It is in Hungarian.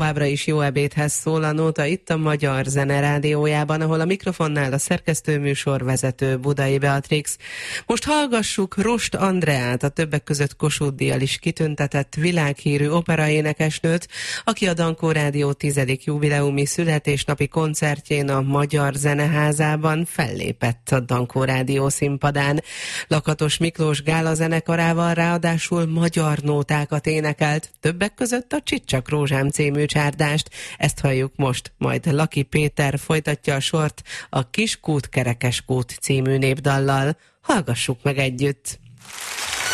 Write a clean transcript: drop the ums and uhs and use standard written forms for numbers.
továbbra is jó ebédhez szól a Nóta itt a Magyar Zene Rádiójában, ahol a mikrofonnál a szerkesztőműsorvezető Budai Beatrix. Most hallgassuk Rost Andreát, a többek között Kossuth-díjjal is kitüntetett világhírű operaénekesnőt, aki a Dankó Rádió 10. jubileumi születésnapi koncertjén a Magyar Zeneházában fellépett a Dankó Rádió színpadán. Lakatos Miklós gála zenekarával ráadásul magyar nótákat énekelt, többek között a Csicsak Rózsám című csárdást. Ezt halljuk most, majd Laki Péter folytatja a sort a Kiskút Kerekeskút című népdallal. Hallgassuk meg együtt!